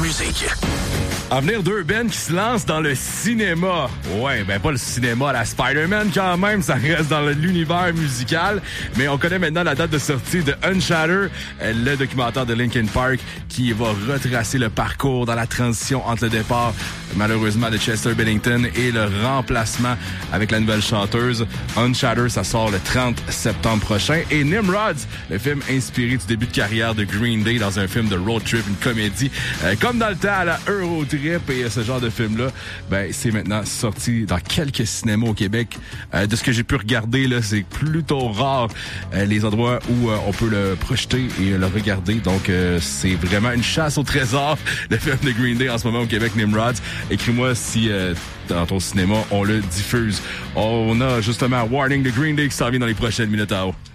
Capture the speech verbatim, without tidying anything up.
musique. À venir, deux bands qui se lancent dans le cinéma. Ouais, ben pas le cinéma, la Spider-Man quand même, ça reste dans l'univers musical. Mais on connaît maintenant la date de sortie de Unshatter, le documentaire de Linkin Park qui va retracer le parcours dans la transition entre le départ, malheureusement, de Chester Bennington et le remplacement avec la nouvelle chanteuse. Unshatter, ça sort le trente septembre prochain. Et Nimrods, le film inspiré du début de carrière de Green Day dans un film de road trip, une comédie, euh, comme dans le temps à la Eurotrip et ce genre de film-là, ben c'est maintenant sorti dans quelques cinémas au Québec. Euh, de ce que j'ai pu regarder, là, c'est plutôt rare euh, les endroits où euh, on peut le projeter et le regarder. Donc, euh, c'est vraiment une chasse au trésor, le film de Green Day en ce moment au Québec, Nimrods. Écris-moi si euh, dans ton cinéma, on le diffuse. On a justement Warning de Green Day qui s'en vient dans les prochaines minutes à haut.